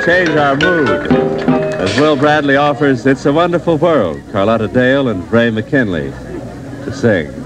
change our mood as Will Bradley offers It's a Wonderful World, Carlotta Dale and Ray McKinley to sing.